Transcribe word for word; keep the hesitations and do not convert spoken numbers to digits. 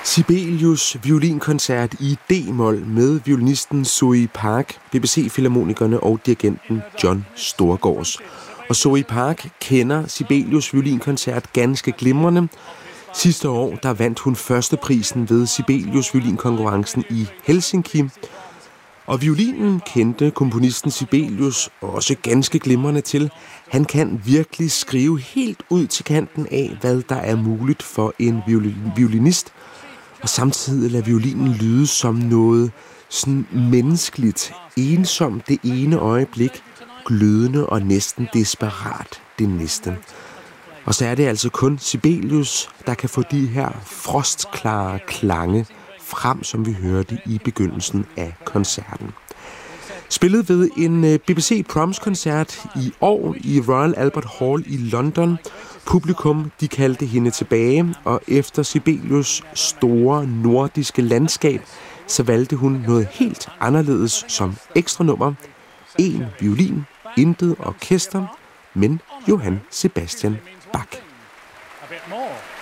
Sibelius violinkoncert i D-mol med violinisten Zoe Park, B B C-filharmonikerne og dirigenten John Storgårds. Og Zoe Park kender Sibelius violinkoncert ganske glimrende. Sidste år der vandt hun førsteprisen ved Sibelius violinkonkurrencen i Helsinki. Og violinen kendte komponisten Sibelius også ganske glimrende til. Han kan virkelig skrive helt ud til kanten af, hvad der er muligt for en violinist, og samtidig lader violinen lyde som noget sådan menneskeligt, ensomt det ene øjeblik, glødende og næsten desperat det næste. Og så er det altså kun Sibelius, der kan få de her frostklare klange frem, som vi hørte i begyndelsen af koncerten. Spillet ved en B B C Proms-koncert i år i Royal Albert Hall i London. Publikum, de kaldte hende tilbage, og efter Sibelius' store nordiske landskab, så valgte hun noget helt anderledes som ekstra nummer. En violin, intet orkester, men Johann Sebastian Bach.